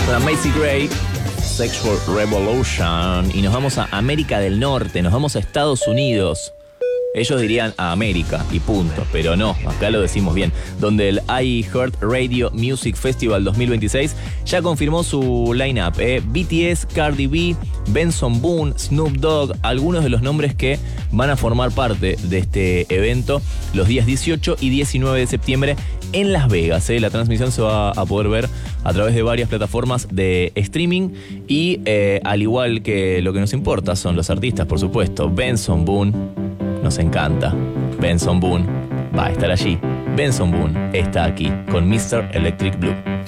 Para Macy Gray, Sexual Revolution. Y nos vamos a América del Norte, nos vamos a Estados Unidos. Ellos dirían a América y punto, pero no, acá lo decimos bien. Donde el iHeartRadio Music Festival 2026 ya confirmó su line-up. BTS, Cardi B, Benson Boone, Snoop Dogg, algunos de los nombres que van a formar parte de este evento los días 18 y 19 de septiembre en Las Vegas. La transmisión se va a poder ver a través de varias plataformas de streaming y al igual que lo que nos importa son los artistas, por supuesto. Benson Boone nos encanta. Benson Boone va a estar allí. Benson Boone está aquí con Mr. Electric Blue.